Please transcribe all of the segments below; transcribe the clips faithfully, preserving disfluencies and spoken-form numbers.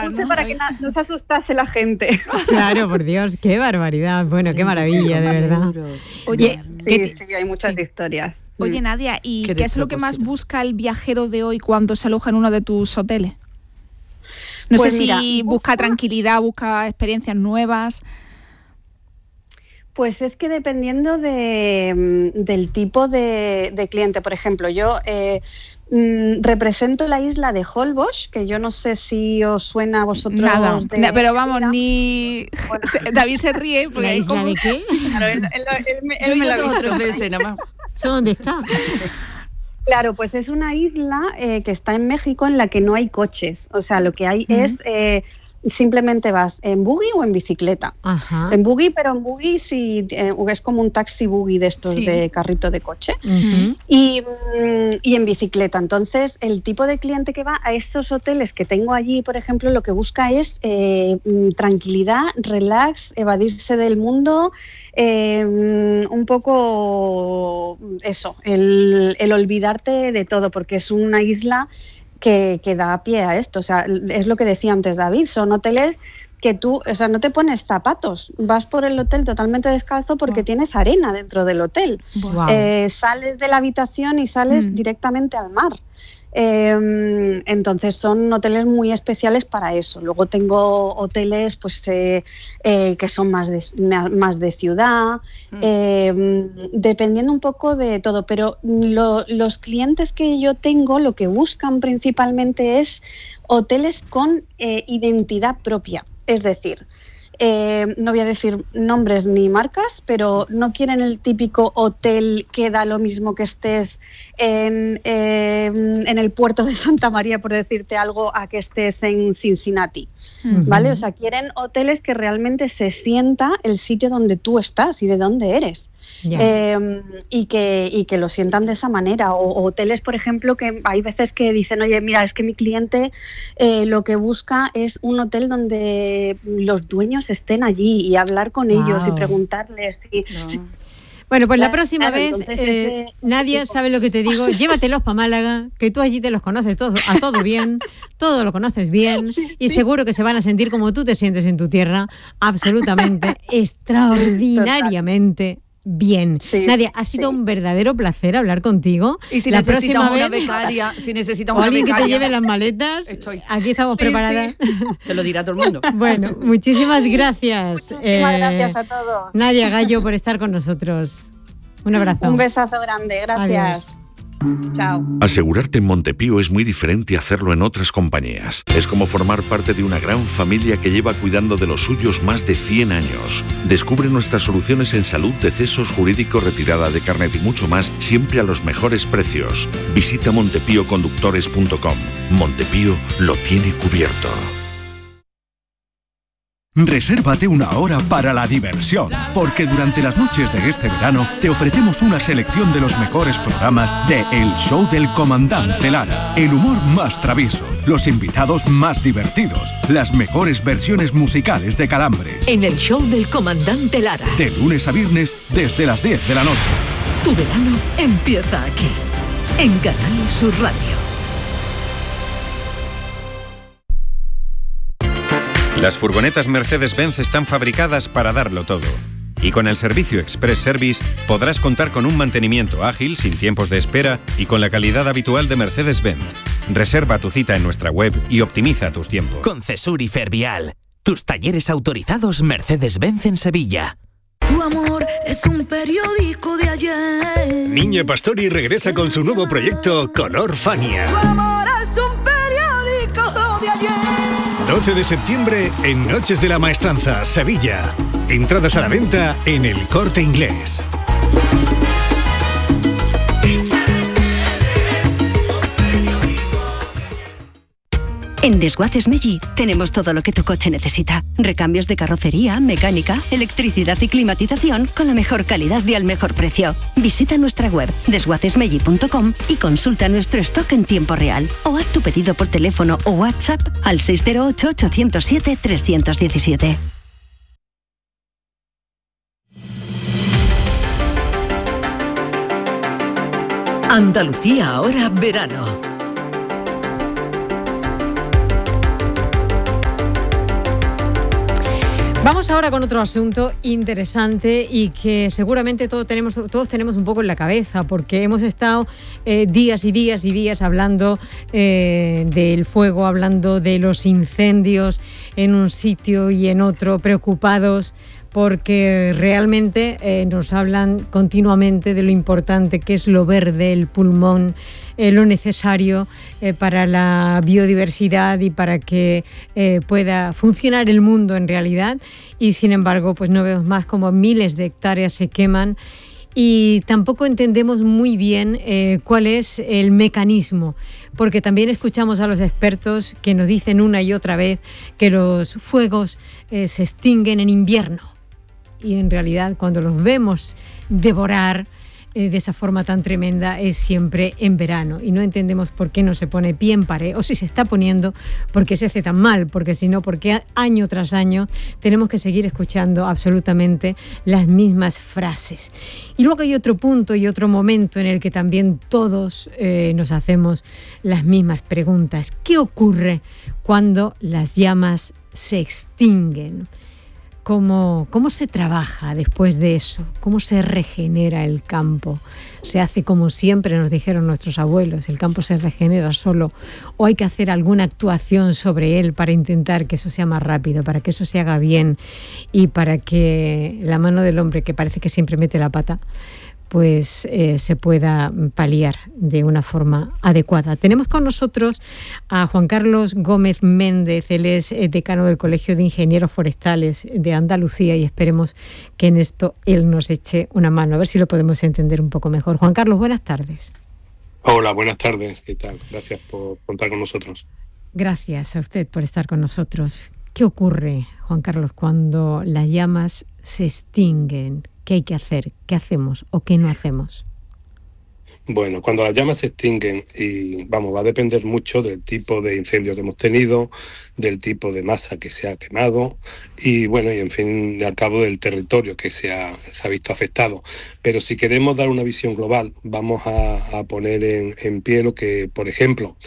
puse ¿no? para que na- no se asustase la gente. Claro, por Dios, qué barbaridad. Bueno, qué maravilla, de verdad. Oye, sí, sí, hay muchas sí. historias. Oye, Nadia, ¿y qué, qué es lo que más busca el viajero de hoy cuando se aloja en uno de tus hoteles? No pues sé mira, si busca, busca tranquilidad, busca experiencias nuevas. Pues es que dependiendo de, del tipo de, de cliente, por ejemplo, yo eh, mm, represento la isla de Holbox, que yo no sé si os suena a vosotros. Nada, de, na, pero vamos, de ni... Bueno. David se ríe. ¿La isla como... de qué? Claro, él, él, él, él, él yo me he lo ido ha dos veces nada más. ¿Dónde está? Claro, pues es una isla eh, que está en México en la que no hay coches. O sea, lo que hay uh-huh. es... Eh, simplemente vas en buggy o en bicicleta. Ajá. En buggy, pero en buggy sí, eh, es como un taxi buggy de estos sí. de carrito de coche. Uh-huh. y, y en bicicleta. Entonces, el tipo de cliente que va a estos hoteles que tengo allí, por ejemplo, lo que busca es eh, tranquilidad, relax, evadirse del mundo, eh, un poco eso, el, el olvidarte de todo, porque es una isla Que, que da pie a esto, o sea, es lo que decía antes David, son hoteles que tú, o sea, no te pones zapatos, vas por el hotel totalmente descalzo porque wow. tienes arena dentro del hotel, wow. eh, sales de la habitación y sales mm. directamente al mar. Eh, entonces son hoteles muy especiales para eso. Luego tengo hoteles pues eh, eh, que son más de, más de ciudad, mm. eh, dependiendo un poco de todo, pero lo, los clientes que yo tengo lo que buscan principalmente es hoteles con eh, identidad propia, es decir, Eh, no voy a decir nombres ni marcas, pero no quieren el típico hotel que da lo mismo que estés en, eh, en el puerto de Santa María, por decirte algo, a que estés en Cincinnati, uh-huh. ¿vale? O sea, quieren hoteles que realmente se sienta el sitio donde tú estás y de dónde eres. Yeah. Eh, y, que, y que lo sientan de esa manera, o, o hoteles, por ejemplo, que hay veces que dicen, oye, mira, es que mi cliente eh, lo que busca es un hotel donde los dueños estén allí y hablar con wow. ellos y preguntarles y... No. Bueno, pues la próxima claro, vez, eh, ese, Nadia, ese ¿sabe lo que te digo? Llévatelos para Málaga, que tú allí te los conoces todo, a todo bien, todo lo conoces bien, sí, y sí. seguro que se van a sentir como tú te sientes en tu tierra, absolutamente, extraordinariamente bien. Sí, Nadia, ha sido sí. un verdadero placer hablar contigo. Y si la necesitamos una vez, becaria, si necesitamos o una alguien becaria, que te lleve las maletas, estoy. Aquí estamos sí, preparadas. Sí. Te lo dirá todo el mundo. Bueno, muchísimas gracias. Muchísimas eh, gracias a todos. Nadia Gallo por estar con nosotros. Un abrazo. Un besazo grande, gracias. Adiós. Chao. Asegurarte en Montepío es muy diferente a hacerlo en otras compañías. Es como formar parte de una gran familia que lleva cuidando de los suyos más de cien años. Descubre nuestras soluciones en salud, decesos, jurídico, retirada de carnet y mucho más, siempre a los mejores precios. Visita montepío conductores punto com. Montepío lo tiene cubierto. Resérvate una hora para la diversión, porque durante las noches de este verano te ofrecemos una selección de los mejores programas de El Show del Comandante Lara. El humor más travieso, los invitados más divertidos, las mejores versiones musicales de Calambres. En El Show del Comandante Lara. De lunes a viernes desde las diez de la noche. Tu verano empieza aquí, en Canal Sur Radio. Las furgonetas Mercedes-Benz están fabricadas para darlo todo. Y con el servicio Express Service podrás contar con un mantenimiento ágil, sin tiempos de espera y con la calidad habitual de Mercedes-Benz. Reserva tu cita en nuestra web y optimiza tus tiempos. Con Cesur y Fervial, tus talleres autorizados Mercedes-Benz en Sevilla. Tu amor es un periódico de ayer. Niña Pastori regresa con su nuevo proyecto Color Fania. Tu amor es un periódico de ayer. doce de septiembre en Noches de la Maestranza, Sevilla. Entradas a la venta en El Corte Inglés. En Desguaces Meggi tenemos todo lo que tu coche necesita. Recambios de carrocería, mecánica, electricidad y climatización con la mejor calidad y al mejor precio. Visita nuestra web desguaces meggi punto com y consulta nuestro stock en tiempo real. O haz tu pedido por teléfono o WhatsApp al seis cero ocho, ocho cero siete, tres uno siete. Andalucía ahora verano. Vamos ahora con otro asunto interesante y que seguramente todos tenemos, todos tenemos un poco en la cabeza, porque hemos estado eh, días y días y días hablando eh, del fuego, hablando de los incendios en un sitio y en otro, preocupados porque realmente eh, nos hablan continuamente de lo importante que es lo verde, el pulmón, eh, lo necesario eh, para la biodiversidad y para que eh, pueda funcionar el mundo en realidad. Y sin embargo, pues no vemos más como miles de hectáreas se queman y tampoco entendemos muy bien eh, cuál es el mecanismo, porque también escuchamos a los expertos que nos dicen una y otra vez que los fuegos eh, se extinguen en invierno. Y en realidad cuando los vemos devorar eh, de esa forma tan tremenda es siempre en verano y no entendemos por qué no se pone pie en pared, o si se está poniendo, por qué se hace tan mal, porque si no, porque año tras año tenemos que seguir escuchando absolutamente las mismas frases. Y luego hay otro punto y otro momento en el que también todos eh, nos hacemos las mismas preguntas. ¿Qué ocurre cuando las llamas se extinguen? ¿Cómo, ¿Cómo se trabaja después de eso? ¿Cómo se regenera el campo? ¿Se hace como siempre nos dijeron nuestros abuelos? ¿El campo se regenera solo? ¿O hay que hacer alguna actuación sobre él para intentar que eso sea más rápido, para que eso se haga bien y para que la mano del hombre, que parece que siempre mete la pata, pues eh, se pueda paliar de una forma adecuada? Tenemos con nosotros a Juan Carlos Gómez Méndez. Él es decano del Colegio de Ingenieros Forestales de Andalucía y esperemos que en esto él nos eche una mano, a ver si lo podemos entender un poco mejor. Juan Carlos, buenas tardes. Hola, buenas tardes. ¿Qué tal? Gracias por contar con nosotros. Gracias a usted por estar con nosotros. ¿Qué ocurre, Juan Carlos, cuando las llamas se extinguen? ¿Qué hay que hacer? ¿Qué hacemos o qué no hacemos? Bueno, cuando las llamas se extinguen, y vamos, va a depender mucho del tipo de incendio que hemos tenido, del tipo de masa que se ha quemado y, bueno, y en fin, al cabo del territorio que se ha, se ha visto afectado. Pero si queremos dar una visión global, vamos a, a poner en, en pie lo que, por ejemplo,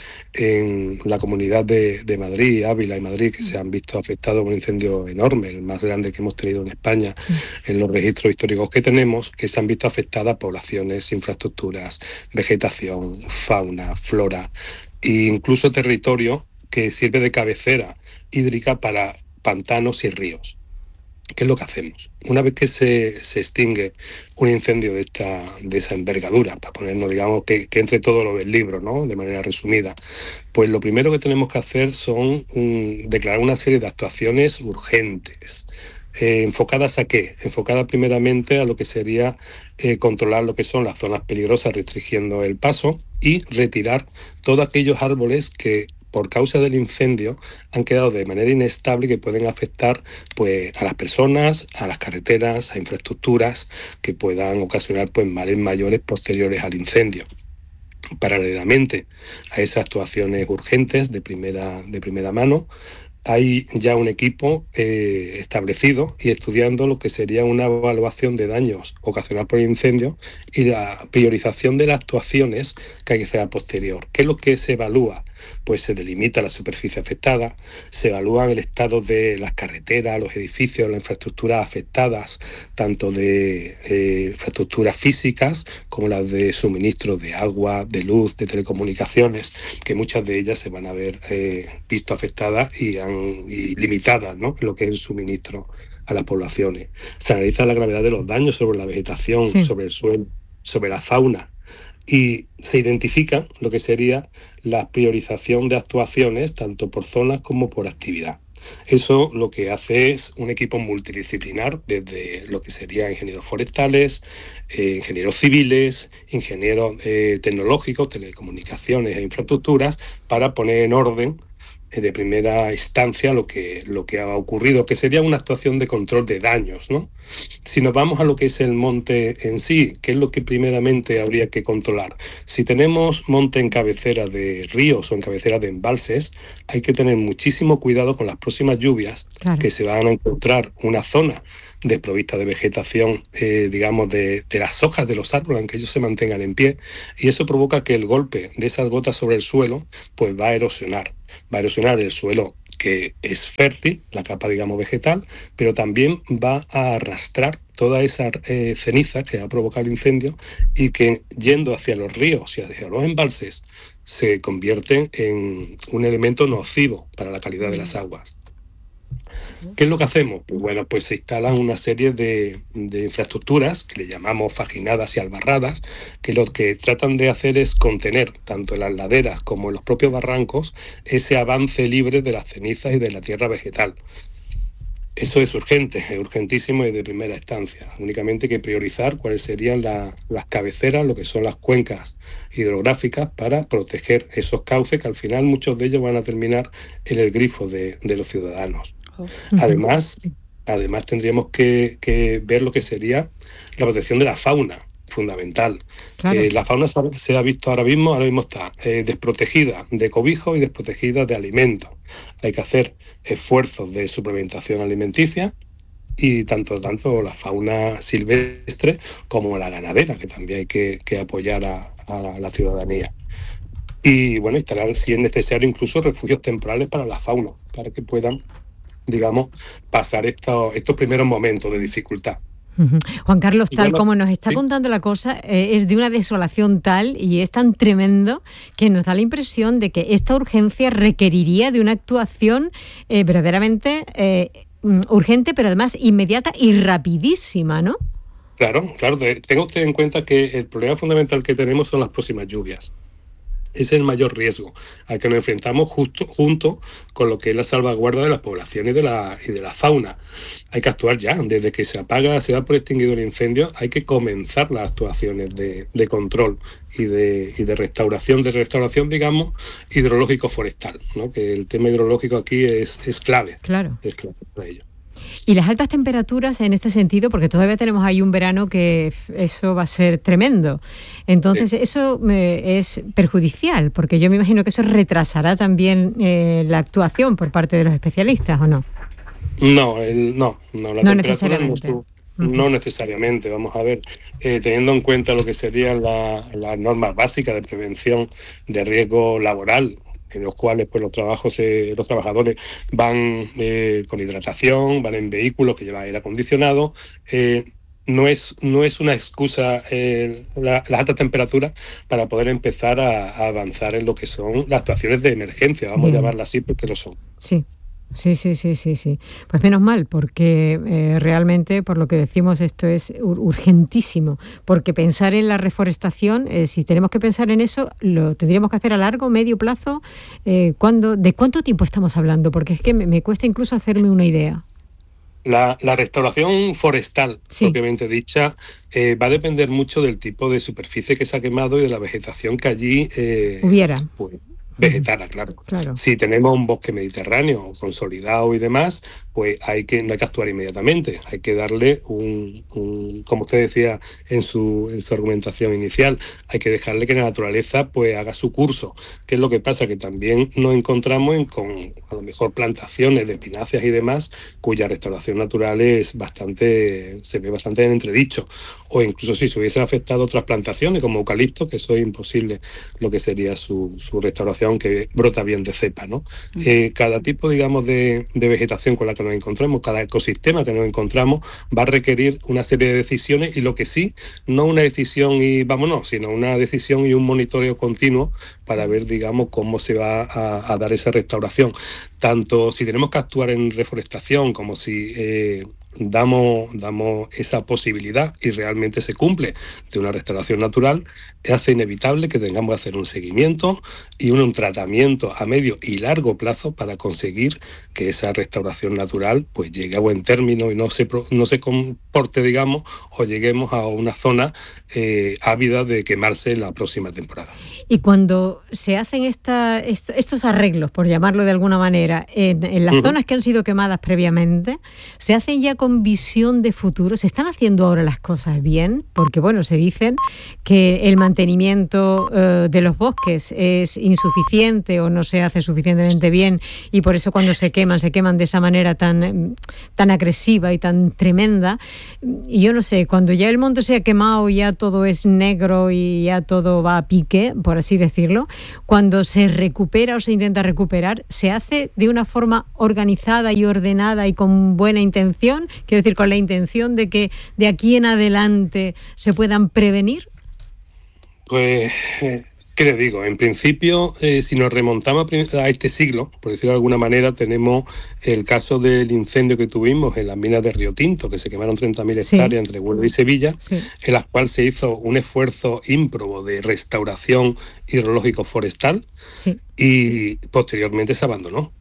en la comunidad de, de Madrid, Ávila y Madrid, que se han visto afectados por un incendio enorme, el más grande que hemos tenido en España, sí, en los registros históricos que tenemos, que se han visto afectadas poblaciones, infraestructuras, vegetación, fauna, flora e incluso territorio que sirve de cabecera hídrica para pantanos y ríos. ¿Qué es lo que hacemos? Una vez que se, se extingue un incendio de esta de esa envergadura, para ponernos, digamos, que, que entre todo lo del libro, ¿no?, de manera resumida, pues lo primero que tenemos que hacer son um, declarar una serie de actuaciones urgentes. Eh, ¿Enfocadas a qué? Enfocadas primeramente a lo que sería eh, controlar lo que son las zonas peligrosas, restringiendo el paso, y retirar todos aquellos árboles que por causa del incendio han quedado de manera inestable y que pueden afectar, pues, a las personas, a las carreteras, a infraestructuras que puedan ocasionar, pues, males mayores posteriores al incendio. Paralelamente a esas actuaciones urgentes de primera, de primera mano, hay ya un equipo eh, establecido y estudiando lo que sería una evaluación de daños ocasionados por el incendio y la priorización de las actuaciones que hay que hacer a posterior. ¿Qué es lo que se evalúa? Pues se delimita la superficie afectada, se evalúan el estado de las carreteras, los edificios, las infraestructuras afectadas, tanto de eh, infraestructuras físicas como las de suministro de agua, de luz, de telecomunicaciones, que muchas de ellas se van a ver eh, visto afectadas y, han, y limitadas, ¿no?, en lo que es el suministro a las poblaciones. Se analiza la gravedad de los daños sobre la vegetación, sí, sobre el suelo, sobre la fauna, y se identifica lo que sería la priorización de actuaciones tanto por zonas como por actividad. Eso lo que hace es un equipo multidisciplinar, desde lo que serían ingenieros forestales, eh, ingenieros civiles, ingenieros eh, tecnológicos, telecomunicaciones e infraestructuras, para poner en orden de primera instancia lo que, lo que ha ocurrido, que sería una actuación de control de daños, ¿no? Si nos vamos a lo que es el monte en sí, ¿qué es lo que primeramente habría que controlar? Si tenemos monte en cabecera de ríos o en cabecera de embalses, hay que tener muchísimo cuidado con las próximas lluvias, claro, que se van a encontrar una zona desprovista de vegetación, eh, digamos, de, de las hojas de los árboles, aunque ellos se mantengan en pie, y eso provoca que el golpe de esas gotas sobre el suelo pues va a erosionar. Va a erosionar el suelo que es fértil, la capa, digamos, vegetal, pero también va a arrastrar toda esa eh, ceniza que va a provocar el incendio y que, yendo hacia los ríos y hacia los embalses, se convierte en un elemento nocivo para la calidad de las aguas. ¿Qué es lo que hacemos? Pues bueno, pues se instalan una serie de, de infraestructuras que le llamamos fajinadas y albarradas, que lo que tratan de hacer es contener, tanto en las laderas como en los propios barrancos, ese avance libre de las cenizas y de la tierra vegetal. Eso es urgente, es urgentísimo y de primera instancia. Únicamente hay que priorizar cuáles serían la, las cabeceras, lo que son las cuencas hidrográficas, para proteger esos cauces que al final muchos de ellos van a terminar en el grifo de, de los ciudadanos. Además, además tendríamos que, que ver lo que sería la protección de la fauna, fundamental. Claro. Eh, la fauna se ha visto ahora mismo, ahora mismo está eh, desprotegida de cobijo y desprotegida de alimentos. Hay que hacer esfuerzos de suplementación alimenticia, y tanto, tanto la fauna silvestre como la ganadera, que también hay que, que apoyar a, a la ciudadanía. Y bueno, instalar, si es necesario, incluso refugios temporales para la fauna, para que puedan, digamos, pasar estos, estos primeros momentos de dificultad. Uh-huh. Juan Carlos, tal bueno, como nos está ¿sí? contando la cosa, eh, es de una desolación tal y es tan tremendo que nos da la impresión de que esta urgencia requeriría de una actuación eh, verdaderamente eh, urgente, pero además inmediata y rapidísima, ¿no? Claro, claro. Tenga usted en cuenta que el problema fundamental que tenemos son las próximas lluvias. Ese es el mayor riesgo al que nos enfrentamos justo, junto con lo que es la salvaguarda de las poblaciones y de la, y de la fauna. Hay que actuar ya. Desde que se apaga, se da por extinguido el incendio, hay que comenzar las actuaciones de, de control y de, y de restauración, de restauración, digamos, hidrológico-forestal, ¿no? Que el tema hidrológico aquí es, es clave. Claro. Es clave para ello. Y las altas temperaturas en este sentido, porque todavía tenemos ahí un verano que eso va a ser tremendo. Entonces, sí. eso eh, es perjudicial, porque yo me imagino que eso retrasará también eh, la actuación por parte de los especialistas, ¿o no? No, el, no, no, la no temperatura necesariamente. No, no necesariamente. Vamos a ver, eh, teniendo en cuenta lo que serían la, las normas básicas de prevención de riesgo laboral, en los cuales pues los trabajos eh, los trabajadores van eh, con hidratación, van en vehículos que llevan aire acondicionado, eh, no es no es una excusa eh, la, las altas temperaturas para poder empezar a, a avanzar en lo que son las actuaciones de emergencia, vamos Bien. a llamarlas así porque lo son. Sí. Sí, sí, sí, sí, sí. Pues menos mal, porque eh, realmente, por lo que decimos, esto es urgentísimo. Porque pensar en la reforestación, eh, si tenemos que pensar en eso, lo tendríamos que hacer a largo, medio plazo. Eh, ¿cuándo, ¿De cuánto tiempo estamos hablando? Porque es que me, me cuesta incluso hacerme una idea. La, la restauración forestal, sí. propiamente dicha, eh, va a depender mucho del tipo de superficie que se ha quemado y de la vegetación que allí eh, hubiera. Pues, vegetada, claro. claro. Si tenemos un bosque mediterráneo consolidado y demás, pues hay que no hay que actuar inmediatamente, hay que darle un, un como usted decía en su, en su argumentación inicial, hay que dejarle que la naturaleza pues haga su curso. ¿Qué es lo que pasa? Que también nos encontramos en, con a lo mejor plantaciones de espináceas y demás, cuya restauración natural es bastante, se ve bastante en entredicho, o incluso si se hubiesen afectado otras plantaciones como eucalipto, que eso es imposible lo que sería su, su restauración, que brota bien de cepa, ¿no? Uh-huh. Eh, cada tipo, digamos, de, de vegetación con la que nos encontramos, cada ecosistema que nos encontramos va a requerir una serie de decisiones, y lo que sí, no una decisión y vámonos, sino una decisión y un monitoreo continuo para ver, digamos, cómo se va a, a dar esa restauración. Tanto si tenemos que actuar en reforestación como si eh, damos, damos esa posibilidad y realmente se cumple de una restauración natural, hace inevitable que tengamos que hacer un seguimiento y un, un tratamiento a medio y largo plazo para conseguir que esa restauración natural pues llegue a buen término y no se, no se comporte, digamos, o lleguemos a una zona eh, ávida de quemarse en la próxima temporada. Y cuando se hacen esta, est- estos arreglos, por llamarlo de alguna manera, en, en las uh-huh. zonas que han sido quemadas previamente, ¿se hacen ya con visión de futuro? ¿Se están haciendo ahora las cosas bien? Porque, bueno, se dicen que el mantenimiento uh, de los bosques es insuficiente o no se hace suficientemente bien, y por eso cuando se queman, se queman de esa manera tan, tan agresiva y tan tremenda. Y yo no sé, cuando ya el monte se ha quemado, ya todo es negro y ya todo va a pique, por así decirlo, cuando se recupera o se intenta recuperar, ¿se hace de una forma organizada y ordenada y con buena intención? Quiero decir, con la intención de que de aquí en adelante se puedan prevenir. Pues, ¿qué les digo? En principio, eh, si nos remontamos a este siglo, por decirlo de alguna manera, tenemos el caso del incendio que tuvimos en las minas de Río Tinto, que se quemaron treinta mil Sí. hectáreas entre Huelva y Sevilla, Sí. en las cuales se hizo un esfuerzo ímprobo de restauración hidrológico forestal Sí. y posteriormente se abandonó.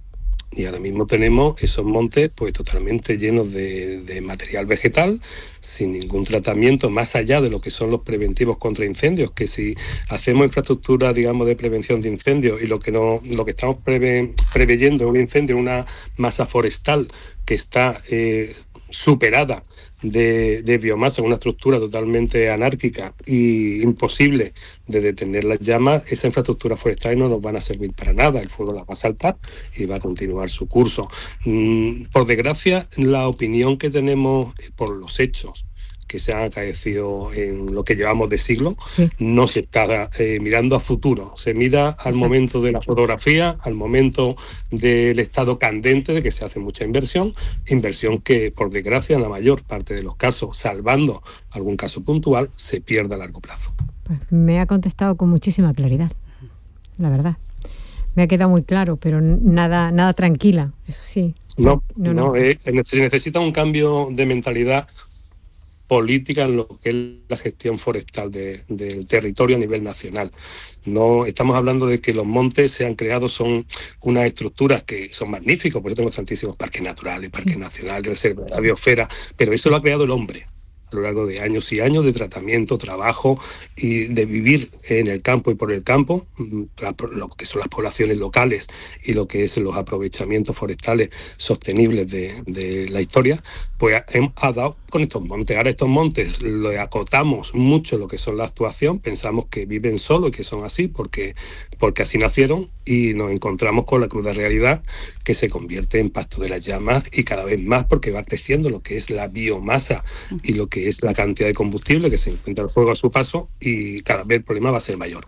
Y ahora mismo tenemos esos montes pues totalmente llenos de, de material vegetal, sin ningún tratamiento más allá de lo que son los preventivos contra incendios, que si hacemos infraestructura, digamos, de prevención de incendios y lo que no, lo que estamos preve, preveyendo es un incendio, una masa forestal que está eh, superada de, de biomasa, una estructura totalmente anárquica y imposible de detener las llamas, esa infraestructura forestal no nos van a servir para nada, el fuego las va a saltar y va a continuar su curso. Mm, por desgracia, la opinión que tenemos por los hechos que se han acaecido en lo que llevamos de siglo, sí. no se está eh, mirando a futuro, se mira al Exacto. momento de la fotografía, al momento del estado candente de que se hace mucha inversión, inversión que por desgracia en la mayor parte de los casos, salvando algún caso puntual, se pierde a largo plazo. Pues me ha contestado con muchísima claridad, la verdad. Me ha quedado muy claro, pero nada, nada tranquila, eso sí. No, no, no, no. eh, se necesita un cambio de mentalidad política en lo que es la gestión forestal de, del territorio a nivel nacional. No estamos hablando de que los montes se han creado, son unas estructuras que son magníficos, por eso tenemos tantísimos parques naturales, parques sí. nacionales, reservas de la biosfera, pero eso lo ha creado el hombre a lo largo de años y años de tratamiento, trabajo y de vivir en el campo y por el campo, la, lo que son las poblaciones locales y lo que es los aprovechamientos forestales sostenibles de, de la historia, pues ha, ha dado con estos montes. Ahora estos montes le acotamos mucho lo que son la actuación, pensamos que viven solos y que son así porque, porque así nacieron y nos encontramos con la cruda realidad que se convierte en pasto de las llamas y cada vez más porque va creciendo lo que es la biomasa y lo que es la cantidad de combustible que se encuentra el fuego a su paso y cada vez el problema va a ser mayor.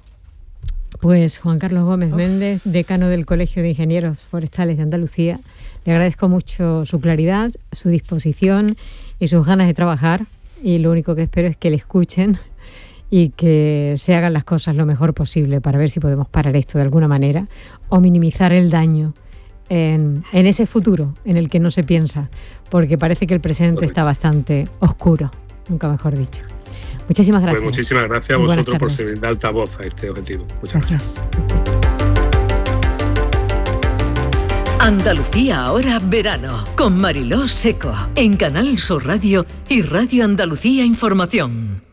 Pues Juan Carlos Gómez Méndez, decano del Colegio de Ingenieros Forestales de Andalucía, le agradezco mucho su claridad, su disposición y sus ganas de trabajar y lo único que espero es que le escuchen y que se hagan las cosas lo mejor posible para ver si podemos parar esto de alguna manera o minimizar el daño en, en ese futuro en el que no se piensa, porque parece que el presente está bastante oscuro, nunca mejor dicho. Muchísimas gracias. Pues muchísimas gracias a vosotros por servir de altavoz a este objetivo. Muchas gracias. gracias. Andalucía ahora verano, con Mariló Seco, en Canal Sur Radio y Radio Andalucía Información.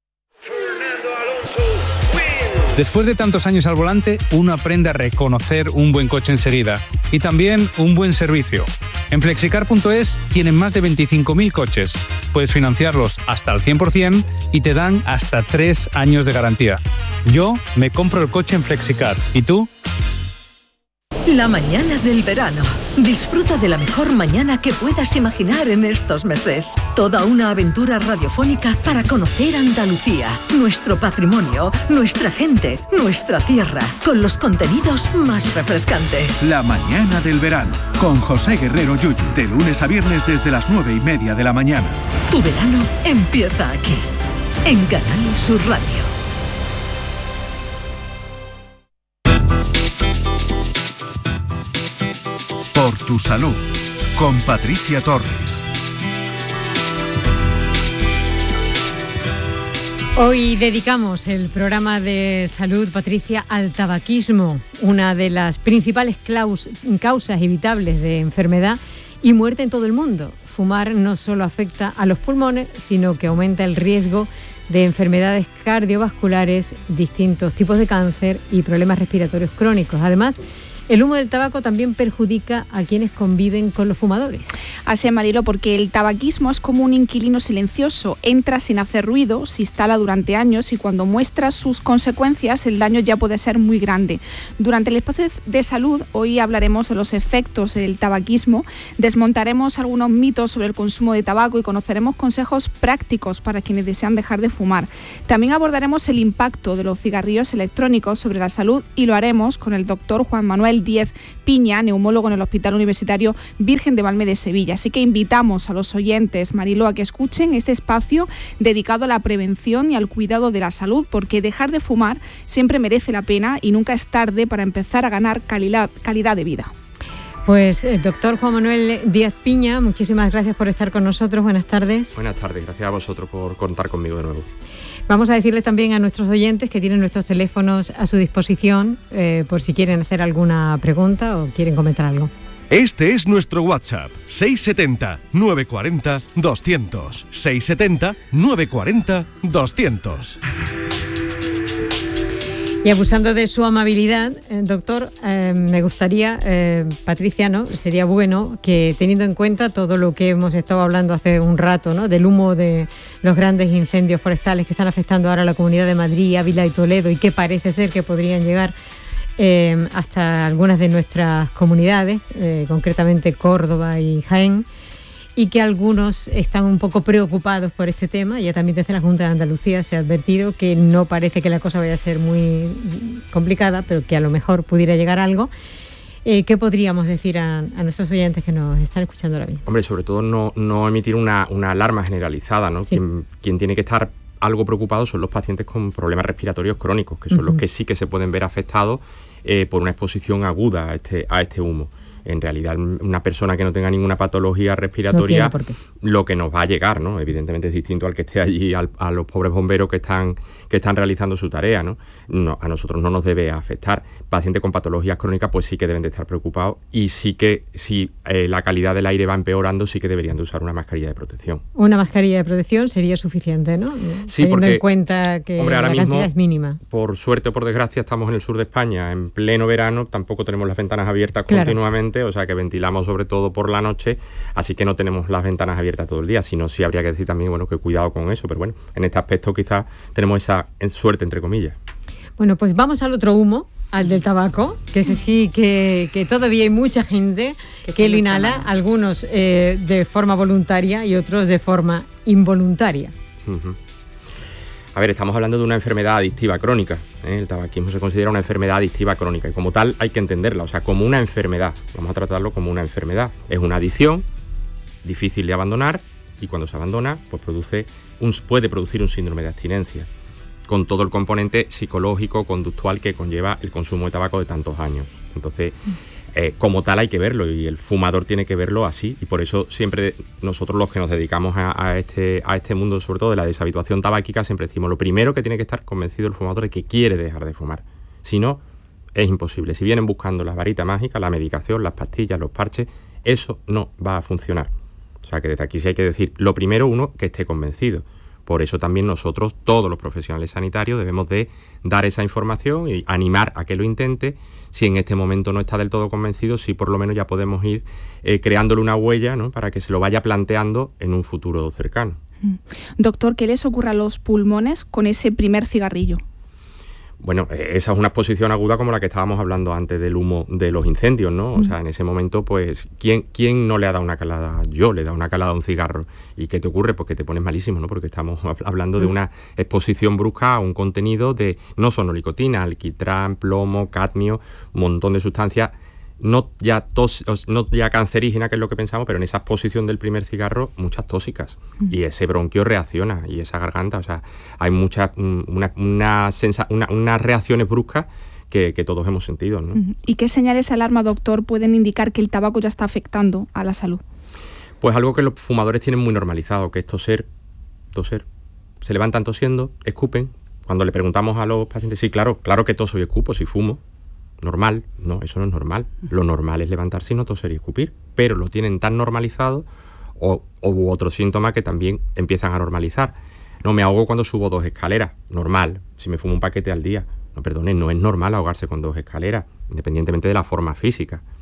Después de tantos años al volante, uno aprende a reconocer un buen coche enseguida y también un buen servicio. En flexicar punto es tienen más de veinticinco mil coches. Puedes financiarlos hasta al cien por ciento y te dan hasta tres años de garantía. Yo me compro el coche en Flexicar. ¿Y tú? La mañana del verano. Disfruta de la mejor mañana que puedas imaginar en estos meses. Toda una aventura radiofónica para conocer Andalucía, nuestro patrimonio, nuestra gente, nuestra tierra, con los contenidos más refrescantes. La mañana del verano, con José Guerrero Yuyu, de lunes a viernes desde las nueve y media de la mañana. Tu verano empieza aquí, en Canal Sur Radio. Por tu salud, con Patricia Torres. Hoy dedicamos el programa de salud, Patricia, al tabaquismo, una de las principales claus- causas evitables de enfermedad y muerte en todo el mundo. Fumar no solo afecta a los pulmones, sino que aumenta el riesgo de enfermedades cardiovasculares, distintos tipos de cáncer y problemas respiratorios crónicos. Además, el humo del tabaco también perjudica a quienes conviven con los fumadores. Así es, Marilo, porque el tabaquismo es como un inquilino silencioso, entra sin hacer ruido, se instala durante años y cuando muestra sus consecuencias el daño ya puede ser muy grande. Durante el espacio de salud hoy hablaremos de los efectos del tabaquismo, desmontaremos algunos mitos sobre el consumo de tabaco y conoceremos consejos prácticos para quienes desean dejar de fumar. También abordaremos el impacto de los cigarrillos electrónicos sobre la salud y lo haremos con el doctor Juan Manuel Díez Piña, neumólogo en el Hospital Universitario Virgen de Valme de Sevilla. Así que invitamos a los oyentes, Mariló, a que escuchen este espacio dedicado a la prevención y al cuidado de la salud, porque dejar de fumar siempre merece la pena y nunca es tarde para empezar a ganar calidad, calidad de vida. Pues el doctor Juan Manuel Díez Piña, muchísimas gracias por estar con nosotros. Buenas tardes. Buenas tardes, gracias a vosotros por contar conmigo de nuevo. Vamos a decirles también a nuestros oyentes que tienen nuestros teléfonos a su disposición eh, por si quieren hacer alguna pregunta o quieren comentar algo. Este es nuestro WhatsApp, seis siete cero, nueve cuatro cero, doscientos. seis siete cero, nueve cuatro cero, doscientos. Y abusando de su amabilidad, eh, doctor, eh, me gustaría, eh, Patricia, ¿no? Sería bueno que, teniendo en cuenta todo lo que hemos estado hablando hace un rato, ¿no? Del humo de los grandes incendios forestales que están afectando ahora a la Comunidad de Madrid, Ávila y Toledo y que parece ser que podrían llegar eh, hasta algunas de nuestras comunidades, eh, concretamente Córdoba y Jaén, y que algunos están un poco preocupados por este tema. Ya también desde la Junta de Andalucía se ha advertido que no parece que la cosa vaya a ser muy complicada, pero que a lo mejor pudiera llegar algo. Eh, ¿Qué podríamos decir a, a nuestros oyentes que nos están escuchando ahora mismo? Hombre, sobre todo no, no emitir una, una alarma generalizada, ¿no? Sí. Quien, quien tiene que estar algo preocupado son los pacientes con problemas respiratorios crónicos, que son uh-huh. los que sí que se pueden ver afectados eh, por una exposición aguda a este, a este humo. En realidad, una persona que no tenga ninguna patología respiratoria, no lo que nos va a llegar, ¿no? Evidentemente es distinto al que esté allí, al, a los pobres bomberos que están, que están realizando su tarea, ¿no? No, a nosotros no nos debe afectar. Pacientes con patologías crónicas, pues sí que deben de estar preocupados y sí que, si eh, la calidad del aire va empeorando, sí que deberían de usar una mascarilla de protección. Una mascarilla de protección sería suficiente, ¿no? Sí, teniendo porque, en cuenta que hombre, ahora la mismo, cantidad es mínima. Por suerte o por desgracia, estamos en el sur de España, en pleno verano, tampoco tenemos las ventanas abiertas claro. continuamente, o sea que ventilamos sobre todo por la noche, así que no tenemos las ventanas abiertas todo el día, sino sí habría que decir también, bueno, que cuidado con eso, pero bueno, en este aspecto quizás tenemos esa suerte, entre comillas. Bueno, pues vamos al otro humo, al del tabaco, que ese sí que, que todavía hay mucha gente que, que lo inhala, algunos eh, de forma voluntaria y otros de forma involuntaria. Uh-huh. A ver, estamos hablando de una enfermedad adictiva crónica, ¿eh? El tabaquismo se considera una enfermedad adictiva crónica y como tal hay que entenderla, o sea, como una enfermedad. Vamos a tratarlo como una enfermedad. Es una adicción difícil de abandonar y cuando se abandona, pues produce un, puede producir un síndrome de abstinencia, con todo el componente psicológico, conductual que conlleva el consumo de tabaco de tantos años. Entonces, eh, como tal hay que verlo y el fumador tiene que verlo así y por eso siempre nosotros los que nos dedicamos a, a, este, a este mundo, sobre todo de la deshabituación tabáquica, siempre decimos lo primero que tiene que estar convencido el fumador es que quiere dejar de fumar. Si no, es imposible. Si vienen buscando la varita mágica, la medicación, las pastillas, los parches, eso no va a funcionar. O sea que desde aquí sí hay que decir, lo primero uno, que esté convencido. Por eso también nosotros, todos los profesionales sanitarios, debemos de dar esa información y animar a que lo intente. Si en este momento no está del todo convencido, sí por lo menos ya podemos ir eh, creándole una huella, ¿no? Para que se lo vaya planteando en un futuro cercano. Doctor, ¿qué les ocurre a los pulmones con ese primer cigarrillo? Bueno, esa es una exposición aguda como la que estábamos hablando antes del humo de los incendios, ¿no? O sea, en ese momento, pues, ¿quién, quién no le ha dado una calada? Yo le he dado una calada a un cigarro. ¿Y qué te ocurre? Pues que te pones malísimo, ¿no? Porque estamos hablando de una exposición brusca a un contenido de no solo nicotina, alquitrán, plomo, cadmio, un montón de sustancias, no ya, tos, no ya cancerígena, que es lo que pensamos, pero en esa exposición del primer cigarro, muchas tóxicas. Mm. Y ese bronquio reacciona, y esa garganta, o sea, hay muchas, una, una, sensa, una, unas reacciones bruscas que, que todos hemos sentido, ¿no? ¿Y qué señales de alarma, doctor, pueden indicar que el tabaco ya está afectando a la salud? Pues algo que los fumadores tienen muy normalizado, que es toser, toser. Se levantan tosiendo, escupen. Cuando le preguntamos a los pacientes, sí, claro, claro que toso y escupo si fumo. Normal, no, eso no es normal. Lo normal es levantarse y no toser y escupir, pero lo tienen tan normalizado o, o otros síntomas que también empiezan a normalizar. No, me ahogo cuando subo dos escaleras, normal, si me fumo un paquete al día. No, perdone, no es normal ahogarse con dos escaleras, independientemente de la forma física.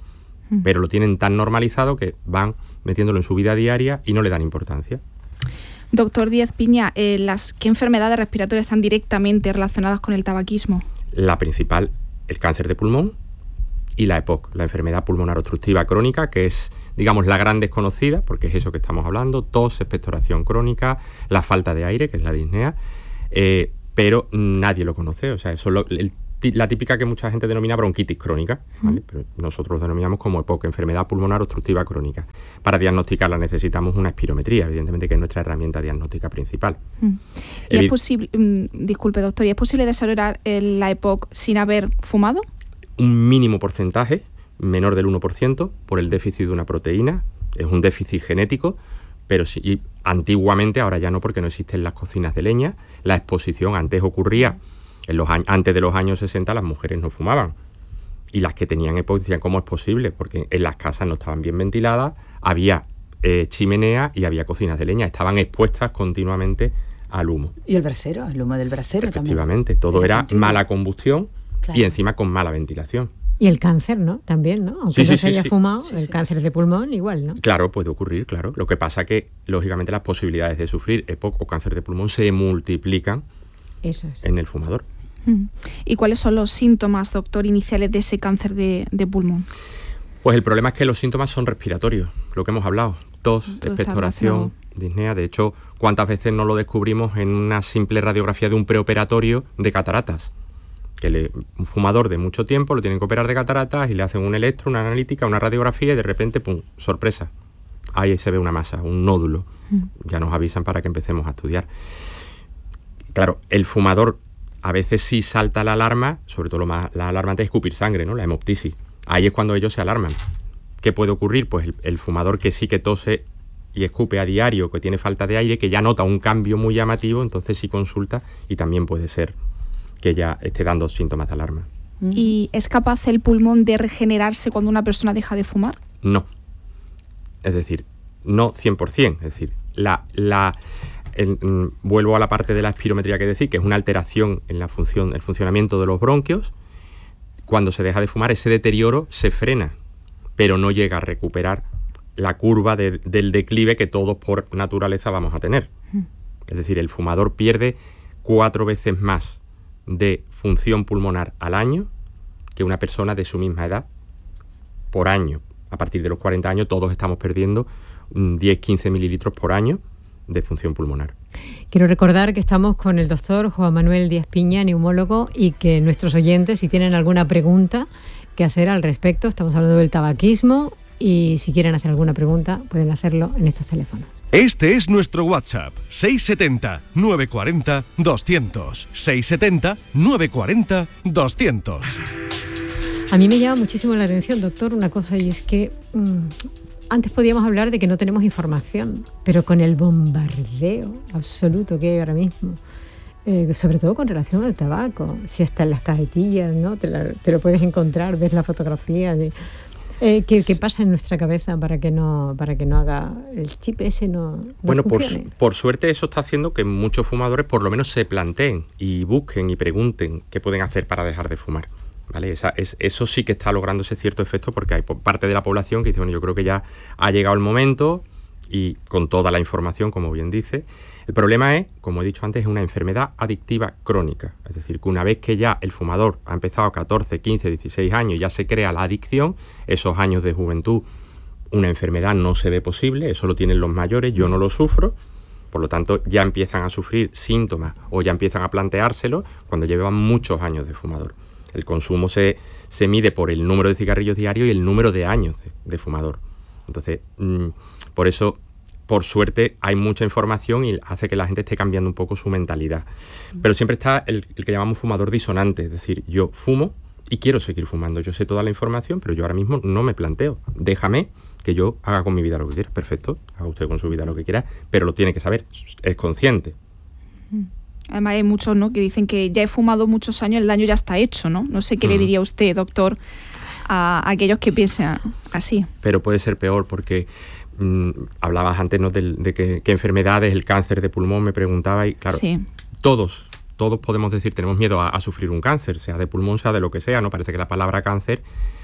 mm. pero lo tienen tan normalizado que van metiéndolo en su vida diaria y no le dan importancia. Doctor Díez Piña, eh, las, ¿qué enfermedades respiratorias están directamente relacionadas con el tabaquismo? La principal, el cáncer de pulmón y la E P O C, la enfermedad pulmonar obstructiva crónica, que es, digamos, la gran desconocida, porque es eso que estamos hablando, tos, expectoración crónica, la falta de aire, que es la disnea, eh, pero nadie lo conoce, o sea, eso es lo, el, la típica que mucha gente denomina bronquitis crónica, ¿vale? Pero nosotros lo denominamos como E P O C, enfermedad pulmonar obstructiva crónica. Para diagnosticarla necesitamos una espirometría, evidentemente, que es nuestra herramienta diagnóstica principal. Mm. ¿Y Evi- es posible, mm, disculpe doctor, ¿y es posible desarrollar el, la E P O C sin haber fumado? Un mínimo porcentaje, menor del uno por ciento, por el déficit de una proteína, es un déficit genético, pero sí, y antiguamente, ahora ya no porque no existen las cocinas de leña, la exposición antes ocurría. En los años, antes de los años sesenta las mujeres no fumaban y las que tenían E P O C decían ¿cómo es posible? Porque en las casas no estaban bien ventiladas, había eh, chimenea y había cocinas de leña, estaban expuestas continuamente al humo. Y el brasero, el humo del brasero Efectivamente, también. todo era mala combustión, claro. y encima con mala ventilación. Y el cáncer, ¿no? También, ¿no? Aunque sí, no sí, se sí, haya sí. fumado, Sí, el sí. cáncer de pulmón igual, ¿no? Claro, puede ocurrir, claro. Lo que pasa que, lógicamente, las posibilidades de sufrir E P O C o cáncer de pulmón se multiplican Eso es. en el fumador. ¿Y cuáles son los síntomas, doctor, iniciales de ese cáncer de, de pulmón? Pues el problema es que los síntomas son respiratorios, lo que hemos hablado, tos, Todo expectoración, disnea. De hecho, ¿cuántas veces no lo descubrimos en una simple radiografía de un preoperatorio de cataratas? Que le, un fumador de mucho tiempo lo tienen que operar de cataratas y le hacen un electro, una analítica, una radiografía y de repente, ¡pum!, sorpresa. Ahí se ve una masa, un nódulo. Mm. Ya nos avisan para que empecemos a estudiar. Claro, el fumador a veces sí salta la alarma, sobre todo lo más la alarmante es escupir sangre, ¿no? La hemoptisis. Ahí es cuando ellos se alarman. ¿Qué puede ocurrir? Pues el, el fumador que sí que tose y escupe a diario, que tiene falta de aire, que ya nota un cambio muy llamativo, entonces sí consulta y también puede ser que ya esté dando síntomas de alarma. ¿Y es capaz el pulmón de regenerarse cuando una persona deja de fumar? No. Es decir, no cien por ciento. Es decir, la... la El, mm, vuelvo a la parte de la espirometría que decir, que es una alteración en la función, el funcionamiento de los bronquios. Cuando se deja de fumar, ese deterioro se frena, pero no llega a recuperar la curva de, del declive que todos por naturaleza vamos a tener. Mm. Es decir, el fumador pierde cuatro veces más de función pulmonar al año que una persona de su misma edad por año. A partir de los cuarenta años todos estamos perdiendo diez a quince mililitros por año de función pulmonar. Quiero recordar que estamos con el doctor Juan Manuel Díez Piña, neumólogo, y que nuestros oyentes, si tienen alguna pregunta que hacer al respecto, estamos hablando del tabaquismo, y si quieren hacer alguna pregunta pueden hacerlo en estos teléfonos. Este es nuestro WhatsApp, seis setenta, novecientos cuarenta, doscientos, seis setenta, novecientos cuarenta, doscientos. A mí me llama muchísimo la atención, doctor, una cosa, y es que mmm, antes podíamos hablar de que no tenemos información, pero con el bombardeo absoluto que hay ahora mismo, eh, sobre todo con relación al tabaco, si hasta en las cajetillas, ¿no? Te, la, te lo puedes encontrar, ves la fotografía de... Eh, ¿qué, ¿Qué pasa en nuestra cabeza para que no para que no haga el chip ese no, no bueno, por, funcione? por suerte eso está haciendo que muchos fumadores por lo menos se planteen y busquen y pregunten qué pueden hacer para dejar de fumar. ¿Vale? Esa, es, eso sí que está logrando ese cierto efecto porque hay parte de la población que dice, bueno, yo creo que ya ha llegado el momento y con toda la información, como bien dice. El problema es, como he dicho antes, es una enfermedad adictiva crónica. Es decir, que una vez que ya el fumador ha empezado a catorce, quince, dieciséis años y ya se crea la adicción, esos años de juventud, una enfermedad no se ve posible, eso lo tienen los mayores, yo no lo sufro, por lo tanto ya empiezan a sufrir síntomas o ya empiezan a planteárselo cuando llevan muchos años de fumador. El consumo se, se mide por el número de cigarrillos diarios y el número de años de, de fumador. Entonces, mmm, por eso, por suerte, hay mucha información y hace que la gente esté cambiando un poco su mentalidad. Pero siempre está el, el que llamamos fumador disonante, es decir, yo fumo y quiero seguir fumando. Yo sé toda la información, pero yo ahora mismo no me planteo. Déjame que yo haga con mi vida lo que quiera. Perfecto, haga usted con su vida lo que quiera, pero lo tiene que saber, es consciente. Además hay muchos, ¿no?, que dicen que ya he fumado muchos años, el daño ya está hecho, ¿no? No sé qué mm. le diría usted, doctor, a, a aquellos que piensan así. Pero puede ser peor porque mmm, hablabas antes, ¿no?, de, de que, qué enfermedades, el cáncer de pulmón, me preguntaba, y claro, sí. todos, todos podemos decir, tenemos miedo a, a sufrir un cáncer, sea de pulmón, sea de lo que sea, ¿no? Parece que la palabra cáncer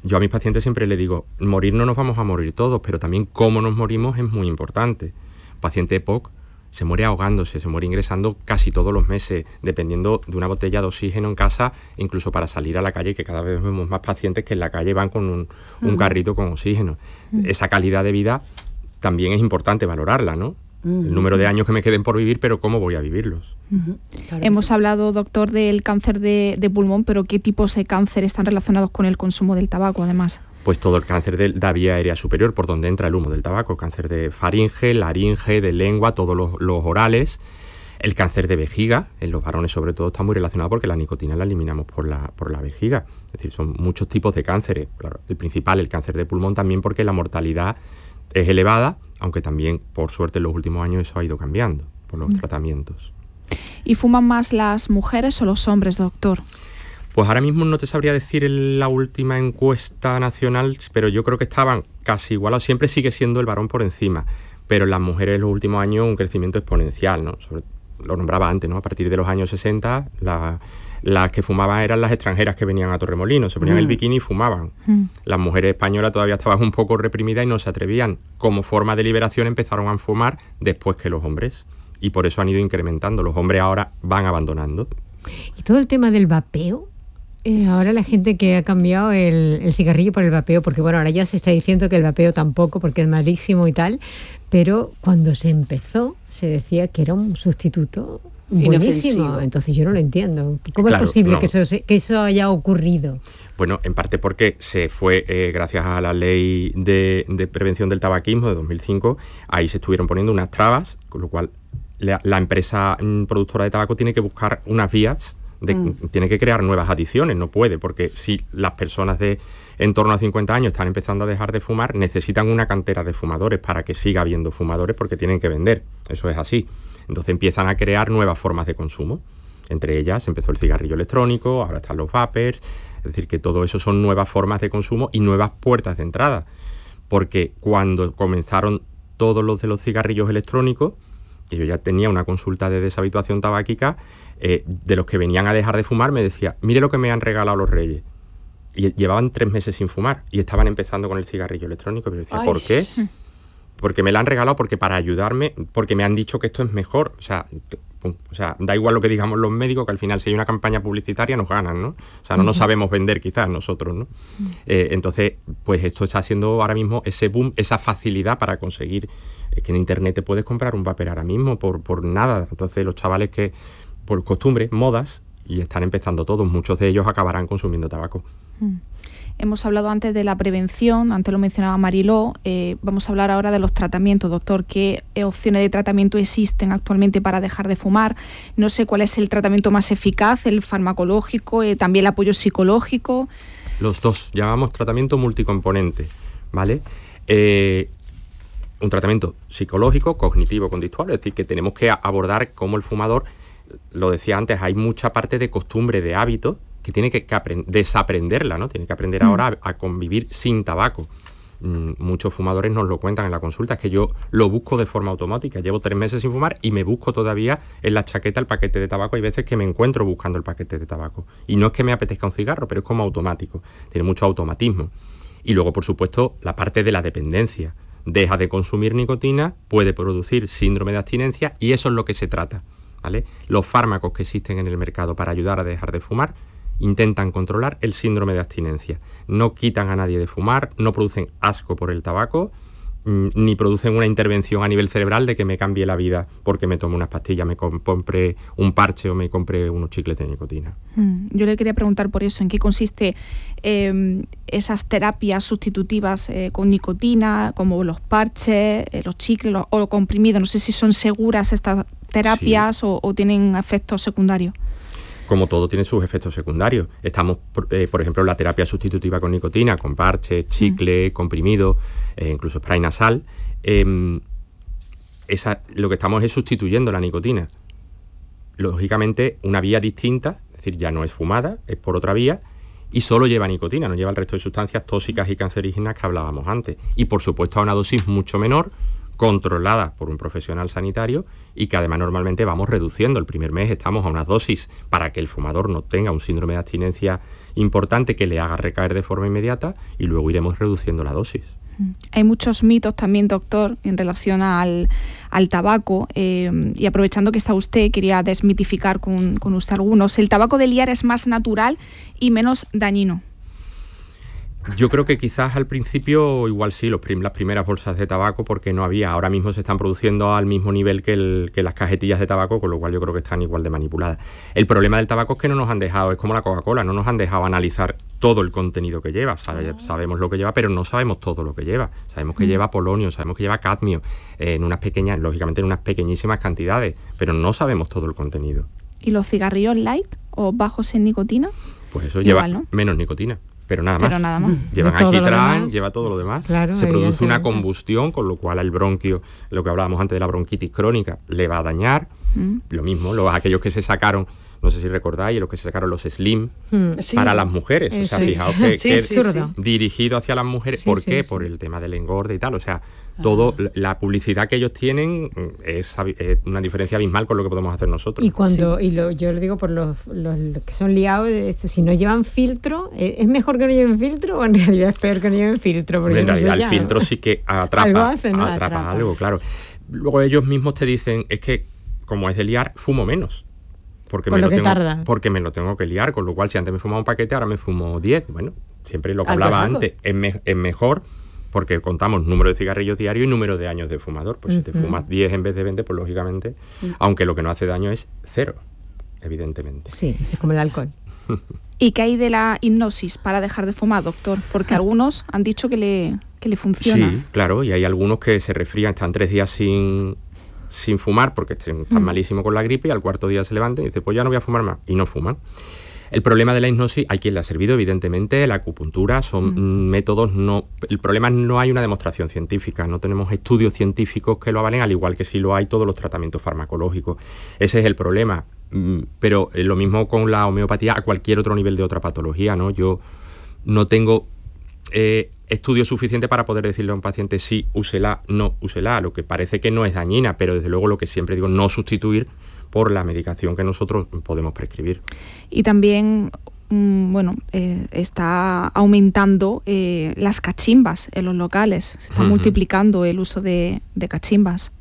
yo a mis pacientes siempre les digo, morir no nos vamos a morir todos, pero también cómo nos morimos es muy importante. Paciente E P O C se muere ahogándose, se muere ingresando casi todos los meses, dependiendo de una botella de oxígeno en casa, incluso para salir a la calle, que cada vez vemos más pacientes que en la calle van con un, un uh-huh. carrito con oxígeno. Uh-huh. Esa calidad de vida también es importante valorarla, ¿no? Uh-huh. El número de años que me queden por vivir, pero ¿cómo voy a vivirlos? Uh-huh. Claro, Hemos sí. hablado, doctor, del cáncer de, de pulmón, pero ¿qué tipos de cáncer están relacionados con el consumo del tabaco, además? Pues todo el cáncer de la vía aérea superior, por donde entra el humo del tabaco, cáncer de faringe, laringe, de lengua, todos los, los orales, el cáncer de vejiga, en los varones sobre todo está muy relacionado porque la nicotina la eliminamos por la, por la vejiga, es decir, son muchos tipos de cánceres, claro, el principal, el cáncer de pulmón también porque la mortalidad es elevada, aunque también, por suerte, en los últimos años eso ha ido cambiando por los mm. tratamientos. ¿Y fuman más las mujeres o los hombres, doctor? Pues ahora mismo no te sabría decir en la última encuesta nacional, pero yo creo que estaban casi igualados. Siempre sigue siendo el varón por encima, pero en las mujeres en los últimos años un crecimiento exponencial, ¿no? Sobre, lo nombraba antes, ¿no? A partir de los años sesenta, la, las que fumaban eran las extranjeras que venían a Torremolinos, se ponían mm. el bikini y fumaban. Mm. Las mujeres españolas todavía estaban un poco reprimidas y no se atrevían. Como forma de liberación empezaron a fumar después que los hombres, y por eso han ido incrementando. Los hombres ahora van abandonando. ¿Y todo el tema del vapeo? Eh, ahora la gente que ha cambiado el, el cigarrillo por el vapeo, porque bueno, ahora ya se está diciendo que el vapeo tampoco, porque es malísimo y tal, pero cuando se empezó se decía que era un sustituto buenísimo, entonces yo no lo entiendo. ¿Cómo claro, es posible no. que, eso, que eso haya ocurrido? Bueno, en parte porque se fue, eh, gracias a la ley de, de prevención del tabaquismo de dos mil cinco, ahí se estuvieron poniendo unas trabas, con lo cual la, la empresa productora de tabaco tiene que buscar unas vías. De, mm. Tiene que crear nuevas adiciones, no puede, porque si las personas de en torno a cincuenta años están empezando a dejar de fumar, necesitan una cantera de fumadores para que siga habiendo fumadores porque tienen que vender, eso es así. Entonces empiezan a crear nuevas formas de consumo, entre ellas empezó el cigarrillo electrónico, ahora están los vapers, es decir, que todo eso son nuevas formas de consumo y nuevas puertas de entrada, porque cuando comenzaron todos los de los cigarrillos electrónicos, y yo ya tenía una consulta de deshabituación tabáquica, Eh, de los que venían a dejar de fumar, me decía, mire lo que me han regalado los Reyes. Y llevaban tres meses sin fumar y estaban empezando con el cigarrillo electrónico. Y yo decía, Ay. ¿por qué? Porque me lo han regalado, porque para ayudarme, porque me han dicho que esto es mejor. O sea, o sea, da igual lo que digamos los médicos, que al final si hay una campaña publicitaria nos ganan, ¿no? O sea, no nos sabemos vender quizás nosotros, ¿no? Eh, entonces, pues esto está haciendo ahora mismo ese boom, esa facilidad para conseguir, es que en internet te puedes comprar un vapor ahora mismo por, por nada. Entonces los chavales que por costumbre, modas, y están empezando todos, muchos de ellos acabarán consumiendo tabaco. Mm. Hemos hablado antes de la prevención, antes lo mencionaba Mariló, eh, vamos a hablar ahora de los tratamientos, doctor. ¿Qué opciones de tratamiento existen actualmente para dejar de fumar? No sé cuál es el tratamiento más eficaz, el farmacológico, eh, también el apoyo psicológico. Los dos, llamamos tratamiento multicomponente, ¿vale? Eh, un tratamiento psicológico, cognitivo, conductual, es decir, que tenemos que abordar cómo el fumador, lo decía antes, hay mucha parte de costumbre, de hábito, que tiene que, que aprend- desaprenderla, ¿no? Tiene que aprender mm. ahora a, a convivir sin tabaco. Mm, muchos fumadores nos lo cuentan en la consulta, es que yo lo busco de forma automática. Llevo tres meses sin fumar y me busco todavía en la chaqueta el paquete de tabaco. Hay veces que me encuentro buscando el paquete de tabaco. Y no es que me apetezca un cigarro, pero es como automático. Tiene mucho automatismo. Y luego, por supuesto, la parte de la dependencia. Deja de consumir nicotina, puede producir síndrome de abstinencia y eso es lo que se trata. ¿Vale? Los fármacos que existen en el mercado para ayudar a dejar de fumar intentan controlar el síndrome de abstinencia. No quitan a nadie de fumar, no producen asco por el tabaco, mmm, ni producen una intervención a nivel cerebral de que me cambie la vida porque me tome unas pastillas, me compre un parche o me compre unos chicles de nicotina. Mm, yo le quería preguntar por eso, ¿en qué consiste eh, esas terapias sustitutivas eh, con nicotina, como los parches, eh, los chicles los, o los comprimidos? No sé si son seguras estas terapias sí. o, o tienen efectos secundarios. Como todo tiene sus efectos secundarios. Estamos, eh, por ejemplo, en la terapia sustitutiva con nicotina, con parches, chicle, mm. comprimido, eh, incluso spray nasal. Eh, esa, lo que estamos es sustituyendo la nicotina. Lógicamente, una vía distinta, es decir, ya no es fumada, es por otra vía, y solo lleva nicotina, no lleva el resto de sustancias tóxicas y cancerígenas que hablábamos antes. Y, por supuesto, a una dosis mucho menor, controladas por un profesional sanitario y que además normalmente vamos reduciendo. El primer mes estamos a unas dosis para que el fumador no tenga un síndrome de abstinencia importante que le haga recaer de forma inmediata y luego iremos reduciendo la dosis. Hay muchos mitos también, doctor, en relación al, al tabaco eh, y aprovechando que está usted, quería desmitificar con, con usted algunos. ¿El tabaco de liar es más natural y menos dañino? Yo creo que quizás al principio igual sí, los prim- las primeras bolsas de tabaco, porque no había. Ahora mismo se están produciendo al mismo nivel que, el, que las cajetillas de tabaco, con lo cual yo creo que están igual de manipuladas. El problema del tabaco es que no nos han dejado, es como la Coca-Cola, no nos han dejado analizar todo el contenido que lleva. Sabe, sabemos lo que lleva, pero no sabemos todo lo que lleva. Sabemos que mm. lleva polonio, sabemos que lleva cadmio, eh, en unas pequeñas, lógicamente en unas pequeñísimas cantidades, pero no sabemos todo el contenido. ¿Y los cigarrillos light o bajos en nicotina? Pues eso igual, lleva ¿no? menos nicotina. Pero nada más. Pero nada más. Llevan alquitrán, lleva todo lo demás. Claro, se produce una combustión, con lo cual el bronquio, lo que hablábamos antes de la bronquitis crónica, le va a dañar. Mm. Lo mismo, los, aquellos que se sacaron, no sé si recordáis, los que se sacaron los slim mm. sí. para las mujeres. Eh, o sea, sí, fijaos sí. que, sí, que sí, es sí. dirigido hacia las mujeres. Sí, ¿Por sí, qué? Sí. Por el tema del engorde y tal. O sea, todo ah. la publicidad que ellos tienen es, es una diferencia abismal con lo que podemos hacer nosotros. Y cuando sí. y lo, yo lo digo por los, los, los que son liados, esto, si no llevan filtro, ¿es mejor que no lleven filtro o en realidad es peor que no lleven filtro? Porque en realidad el filtro sí que atrapa algo, hace, ¿no? atrapa, atrapa algo, claro. Luego ellos mismos te dicen, es que como es de liar, fumo menos. Porque, por me lo lo que tengo, tarda. porque me lo tengo que liar, con lo cual si antes me fumaba un paquete, ahora me fumo diez. Bueno, siempre lo que hablaba algo. antes, es, me, es mejor porque contamos número de cigarrillos diarios y número de años de fumador. Pues uh-huh. si te fumas diez en vez de veinte, pues lógicamente, uh-huh. aunque lo que no hace daño es cero, evidentemente. Sí, es como el alcohol. ¿Y qué hay de la hipnosis para dejar de fumar, doctor? Porque algunos han dicho que le, que le funciona. Sí, claro, y hay algunos que se resfrían, están tres días sin... sin fumar porque están mm. malísimo con la gripe y al cuarto día se levantan y dicen, pues ya no voy a fumar más, y no fuman. El problema de la hipnosis, hay quien le ha servido, evidentemente, la acupuntura, son mm. métodos, no, el problema es no hay una demostración científica, no tenemos estudios científicos que lo avalen, al igual que sí lo hay todos los tratamientos farmacológicos. Ese es el problema, pero lo mismo con la homeopatía a cualquier otro nivel de otra patología, ¿no? Yo no tengo... Eh, estudio suficiente para poder decirle a un paciente sí, úsela, no, úsela, lo que parece que no es dañina, pero desde luego lo que siempre digo, no sustituir por la medicación que nosotros podemos prescribir. Y también, mmm, bueno, eh, está aumentando eh, las cachimbas en los locales, se está uh-huh. multiplicando el uso de, de cachimbas.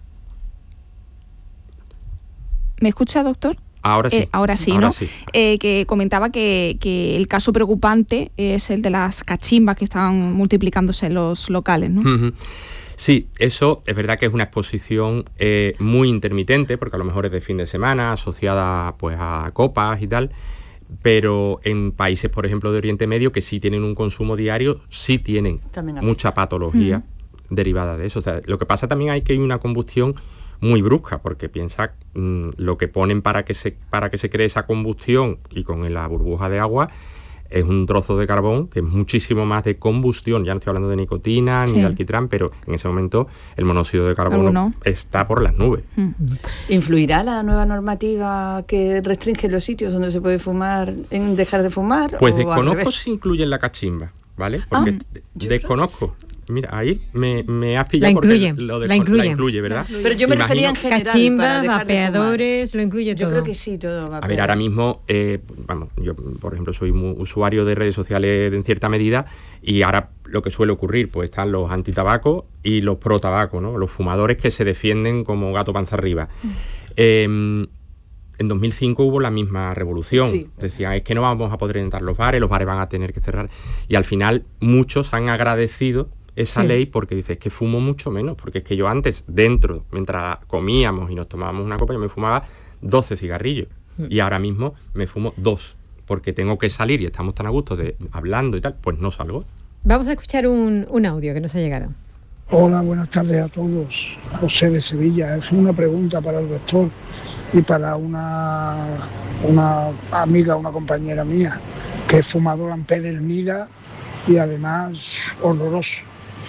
¿Me escucha, doctor? Ahora sí. Eh, ahora sí, ahora ¿no? Sí. Eh, que comentaba que, que el caso preocupante es el de las cachimbas que están multiplicándose en los locales, ¿no? Uh-huh. Sí, eso es verdad que es una exposición eh, muy intermitente, porque a lo mejor es de fin de semana, asociada pues a copas y tal, pero en países, por ejemplo, de Oriente Medio, que sí tienen un consumo diario, sí tienen mucha patología uh-huh. derivada de eso. O sea, lo que pasa también hay que hay una combustión muy brusca, porque piensa mmm, lo que ponen para que se para que se cree esa combustión y con la burbuja de agua es un trozo de carbón que es muchísimo más de combustión. Ya no estoy hablando de nicotina sí. ni de alquitrán, pero en ese momento el monóxido de carbono no? está por las nubes. Hmm. ¿Influirá la nueva normativa que restringe los sitios donde se puede fumar en dejar de fumar? Pues o desconozco si incluye en la cachimba, ¿vale? Porque ah, desconozco. Mira, ahí me, me has pillado la incluye, porque lo de, la incluye, la incluye, ¿verdad? Pero yo me Imagino, refería en general. Cachimbas, vapeadores, lo incluye todo. Yo creo que sí, todo va a ver, ahora mismo, eh, vamos, yo por ejemplo soy muy usuario de redes sociales en cierta medida y ahora lo que suele ocurrir, pues están los antitabacos y los pro-tabaco, ¿no? Los fumadores que se defienden como gato panza arriba. Mm. Eh, En dos mil cinco hubo la misma revolución. Sí. Decían, es que no vamos a poder entrar los bares, los bares van a tener que cerrar. Y al final muchos han agradecido esa sí. ley porque dices que fumo mucho menos, porque es que yo antes, dentro, mientras comíamos y nos tomábamos una copa, yo me fumaba doce cigarrillos mm. y ahora mismo me fumo dos, porque tengo que salir y estamos tan a gusto de hablando y tal, pues no salgo. Vamos a escuchar un, un audio que nos ha llegado. Hola, buenas tardes a todos. José de Sevilla. Es una pregunta para el doctor y para una, una amiga, una compañera mía, que es fumadora empedernida y además horroroso.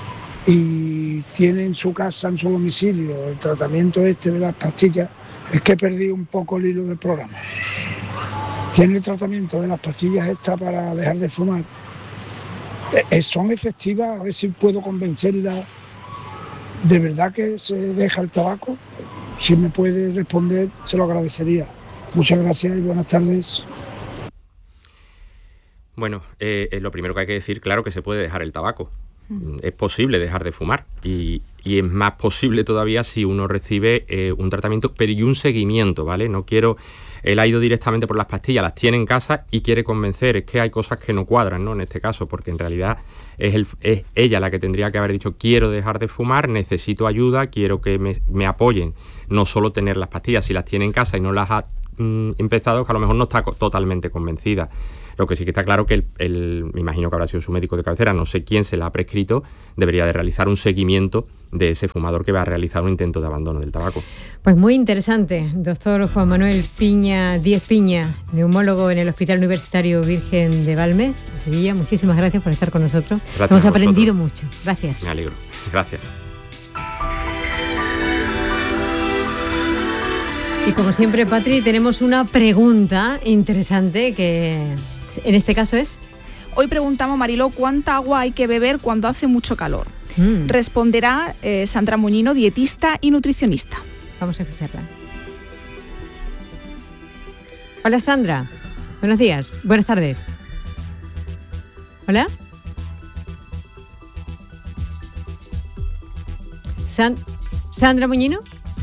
Y tiene en su casa, en su domicilio, el tratamiento este de las pastillas. Es que he perdido un poco el hilo del programa. Tiene el tratamiento de las pastillas estas para dejar de fumar. Eh, ¿Son efectivas? A ver si puedo convencerla ¿De verdad que se deja el tabaco? Si me puede responder, se lo agradecería. Muchas gracias y buenas tardes. Bueno, eh, eh, lo primero que hay que decir, claro que se puede dejar el tabaco. Mm. Es posible dejar de fumar y, y es más posible todavía si uno recibe eh, un tratamiento, pero y un seguimiento, ¿vale? No quiero... Él ha ido directamente por las pastillas, las tiene en casa y quiere convencer. Es que hay cosas que no cuadran, ¿no? En este caso, porque en realidad es, el, es ella la que tendría que haber dicho: quiero dejar de fumar, necesito ayuda, quiero que me, me apoyen. No solo tener las pastillas, si las tiene en casa y no las ha mm, empezado, que a lo mejor no está co- totalmente convencida. Lo que sí que está claro que el, el, me imagino que habrá sido su médico de cabecera, no sé quién se la ha prescrito, debería de realizar un seguimiento de ese fumador que va a realizar un intento de abandono del tabaco. Pues muy interesante, doctor Juan Manuel Piña, Díez Piña, neumólogo en el Hospital Universitario Virgen de Valme, Sevilla. Muchísimas gracias por estar con nosotros. Gracias. Hemos aprendido mucho. Gracias. Me alegro. Gracias. Y como siempre, Patri, tenemos una pregunta interesante que en este caso es... Hoy preguntamos, Mariló, ¿cuánta agua hay que beber cuando hace mucho calor? Mm. Responderá eh, Sandra Moñino, dietista y nutricionista. Vamos a escucharla. Hola, Sandra. Buenos días. Buenas tardes. Hola. San- Sandra Moñino.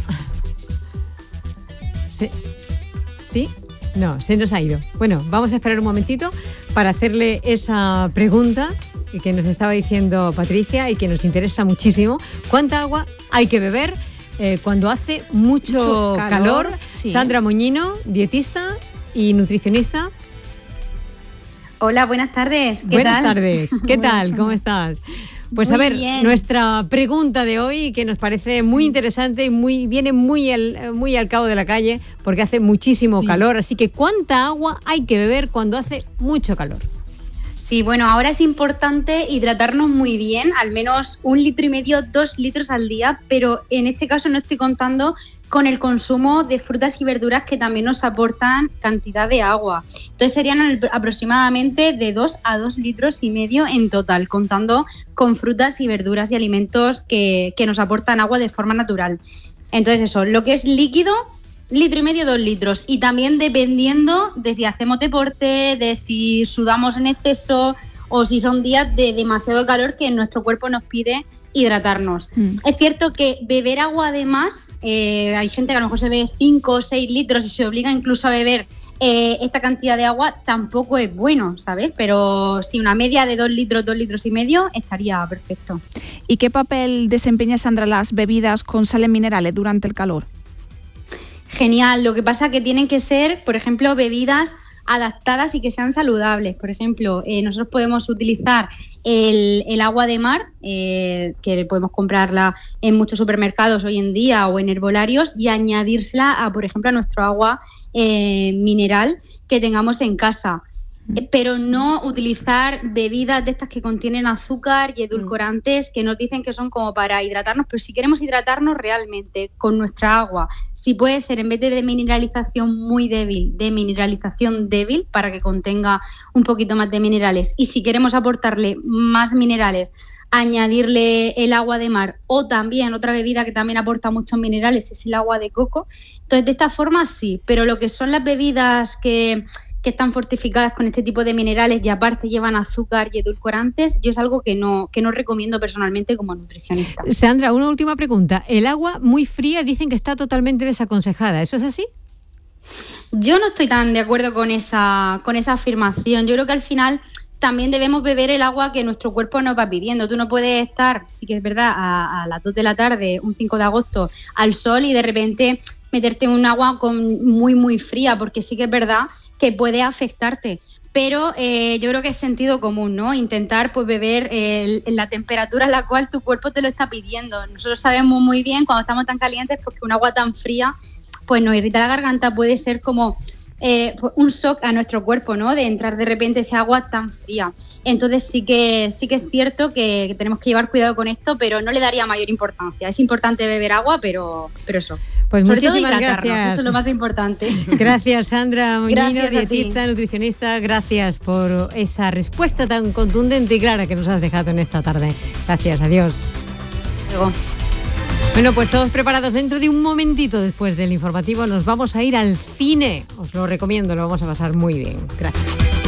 ¿Sí? ¿Sí? No, se nos ha ido. Bueno, vamos a esperar un momentito para hacerle esa pregunta que nos estaba diciendo Patricia y que nos interesa muchísimo. ¿Cuánta agua hay que beber eh, cuando hace mucho, mucho calor? calor sí. Sandra Moñino, dietista y nutricionista. Hola, buenas tardes. ¿Qué buenas tal? tardes. ¿Qué tal? ¿Cómo estás? Pues muy a ver, bien. Nuestra pregunta de hoy, que nos parece muy interesante y muy, viene muy al, muy al cabo de la calle, porque hace muchísimo sí. calor. Así que, ¿cuánta agua hay que beber cuando hace mucho calor? Sí, bueno, ahora es importante hidratarnos muy bien, al menos un litro y medio, dos litros al día, pero en este caso no estoy contando con el consumo de frutas y verduras que también nos aportan cantidad de agua. Entonces serían aproximadamente de dos a dos litros y medio en total, contando con frutas y verduras y alimentos que, que nos aportan agua de forma natural. Entonces eso, lo que es líquido, litro y medio, dos litros. Y también dependiendo de si hacemos deporte, de si sudamos en exceso o si son días de demasiado calor que nuestro cuerpo nos pide hidratarnos. Mm. Es cierto que beber agua además, eh, hay gente que a lo mejor se bebe cinco o seis litros y se obliga incluso a beber eh, esta cantidad de agua, tampoco es bueno, ¿sabes? Pero si una media de dos litros, dos litros y medio, estaría perfecto. ¿Y qué papel desempeña, Sandra, las bebidas con sales minerales durante el calor? Genial, lo que pasa es que tienen que ser, por ejemplo, bebidas adaptadas y que sean saludables. Por ejemplo, eh, nosotros podemos utilizar el, el agua de mar, eh, que podemos comprarla en muchos supermercados hoy en día o en herbolarios, y añadírsela, a, por ejemplo, a nuestro agua eh, mineral que tengamos en casa. Pero no utilizar bebidas de estas que contienen azúcar y edulcorantes que nos dicen que son como para hidratarnos, pero si queremos hidratarnos realmente con nuestra agua, si puede ser en vez de, de mineralización muy débil, de mineralización débil para que contenga un poquito más de minerales, y si queremos aportarle más minerales, añadirle el agua de mar, o también otra bebida que también aporta muchos minerales es el agua de coco. Entonces de esta forma sí, pero lo que son las bebidas que... que están fortificadas con este tipo de minerales y aparte llevan azúcar y edulcorantes, yo es algo que no, que no recomiendo personalmente como nutricionista. Sandra, una última pregunta. El agua muy fría dicen que está totalmente desaconsejada, ¿eso es así? Yo no estoy tan de acuerdo con esa, con esa afirmación. Yo creo que al final también debemos beber el agua que nuestro cuerpo nos va pidiendo. Tú no puedes estar, sí que es verdad, a, a las dos de la tarde, un cinco de agosto, al sol y de repente meterte en un agua con, muy, muy fría, porque sí que es verdad que puede afectarte, pero eh, yo creo que es sentido común, ¿no? Intentar pues beber eh, la temperatura a la cual tu cuerpo te lo está pidiendo. Nosotros sabemos muy bien cuando estamos tan calientes porque un agua tan fría pues nos irrita la garganta, puede ser como eh, un shock a nuestro cuerpo, ¿no? De entrar de repente ese agua tan fría. Entonces sí que sí que es cierto que, que tenemos que llevar cuidado con esto, pero no le daría mayor importancia. Es importante beber agua, pero, pero eso. Pues sobre muchísimas todo hidratarnos, gracias. eso es lo más importante. Gracias, Sandra Moñino, Gracias dietista, nutricionista. Gracias por esa respuesta tan contundente y clara que nos has dejado en esta tarde. Gracias, adiós. Luego. Bueno, pues todos preparados. Dentro de un momentito después del informativo nos vamos a ir al cine. Os lo recomiendo, lo vamos a pasar muy bien. Gracias.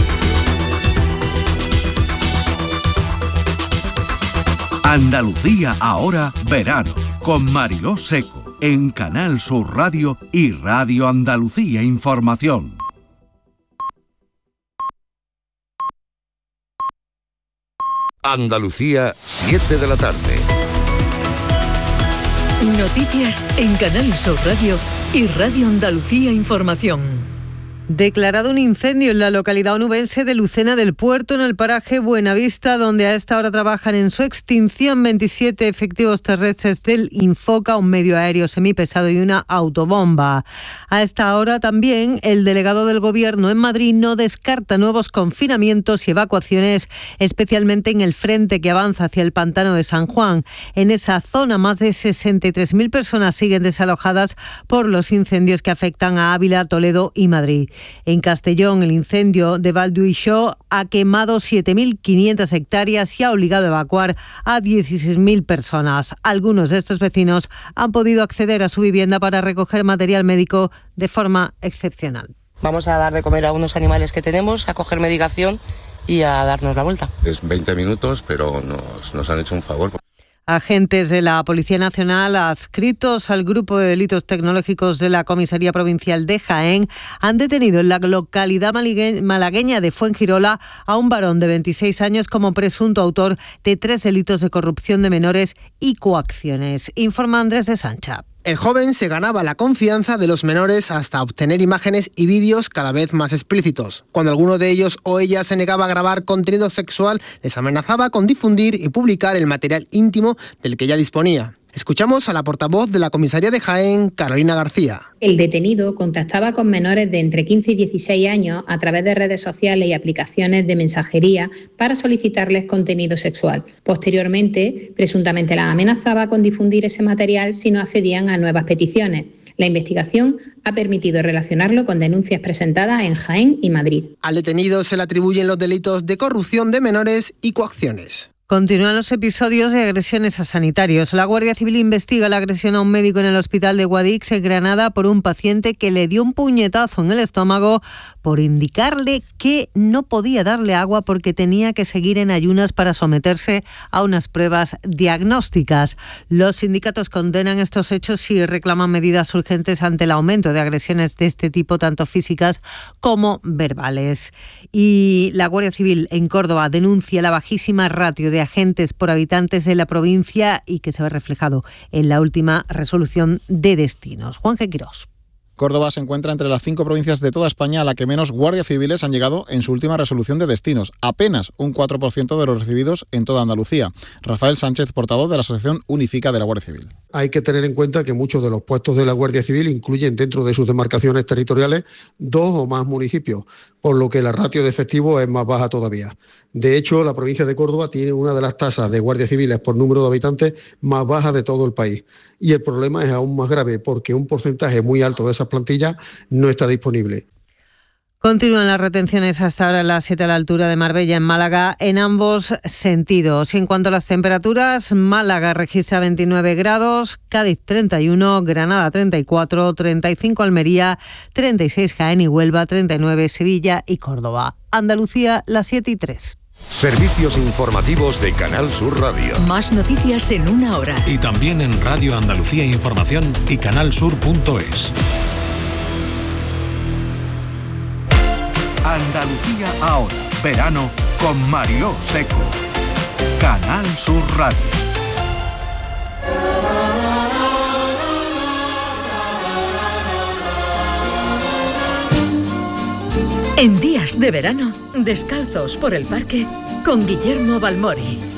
Andalucía ahora verano con Mariló Seco en Canal Sur Radio y Radio Andalucía Información. Andalucía, siete de la tarde. Noticias en Canal Sur Radio y Radio Andalucía Información. Declarado un incendio en la localidad onubense de Lucena del Puerto, en el paraje Buenavista, donde a esta hora trabajan en su extinción veintisiete efectivos terrestres del Infoca, un medio aéreo semipesado y una autobomba. A esta hora también el delegado del Gobierno en Madrid no descarta nuevos confinamientos y evacuaciones, especialmente en el frente que avanza hacia el pantano de San Juan. En esa zona, más de sesenta y tres mil personas siguen desalojadas por los incendios que afectan a Ávila, Toledo y Madrid. En Castellón, el incendio de Valduixó ha quemado siete mil quinientas hectáreas y ha obligado a evacuar a dieciséis mil personas. Algunos de estos vecinos han podido acceder a su vivienda para recoger material médico de forma excepcional. Vamos a dar de comer a unos animales que tenemos, a coger medicación y a darnos la vuelta. Es veinte minutos, pero nos, nos han hecho un favor. Agentes de la Policía Nacional adscritos al Grupo de Delitos Tecnológicos de la Comisaría Provincial de Jaén han detenido en la localidad malagueña de Fuengirola a un varón de veintiséis años como presunto autor de tres delitos de corrupción de menores y coacciones. Informa Andrés de Sancha. El joven se ganaba la confianza de los menores hasta obtener imágenes y vídeos cada vez más explícitos. Cuando alguno de ellos o ella se negaba a grabar contenido sexual, les amenazaba con difundir y publicar el material íntimo del que ya disponía. Escuchamos a la portavoz de la comisaría de Jaén, Carolina García. El detenido contactaba con menores de entre quince y dieciséis años a través de redes sociales y aplicaciones de mensajería para solicitarles contenido sexual. Posteriormente, presuntamente las amenazaba con difundir ese material si no accedían a nuevas peticiones. La investigación ha permitido relacionarlo con denuncias presentadas en Jaén y Madrid. Al detenido se le atribuyen los delitos de corrupción de menores y coacciones. Continúan los episodios de agresiones a sanitarios. La Guardia Civil investiga la agresión a un médico en el hospital de Guadix, en Granada, por un paciente que le dio un puñetazo en el estómago por indicarle que no podía darle agua porque tenía que seguir en ayunas para someterse a unas pruebas diagnósticas. Los sindicatos condenan estos hechos y reclaman medidas urgentes ante el aumento de agresiones de este tipo, tanto físicas como verbales. Y la Guardia Civil en Córdoba denuncia la bajísima ratio de agentes por habitantes de la provincia y que se ve reflejado en la última resolución de destinos. Juan G. Quirós. Córdoba se encuentra entre las cinco provincias de toda España a la que menos guardias civiles han llegado en su última resolución de destinos, apenas un cuatro por ciento de los recibidos en toda Andalucía. Rafael Sánchez, portavoz de la Asociación Unifica de la Guardia Civil. Hay que tener en cuenta que muchos de los puestos de la Guardia Civil incluyen dentro de sus demarcaciones territoriales dos o más municipios, por lo que la ratio de efectivos es más baja todavía. De hecho, la provincia de Córdoba tiene una de las tasas de guardias civiles por número de habitantes más bajas de todo el país. Y el problema es aún más grave porque un porcentaje muy alto de esas plantillas no está disponible. Continúan las retenciones hasta ahora a las siete a la altura de Marbella, en Málaga, en ambos sentidos. Y en cuanto a las temperaturas, Málaga registra veintinueve grados, Cádiz treinta y uno, Granada treinta y cuatro, treinta y cinco Almería, treinta y seis Jaén y Huelva, treinta y nueve Sevilla y Córdoba. Andalucía, las siete y tres. Servicios informativos de Canal Sur Radio. Más noticias en una hora. Y también en Radio Andalucía Información y canalsur punto es. Andalucía ahora, verano con Mariló Seco. Canal Sur Radio. En días de verano, descalzos por el parque con Guillermo Balmori.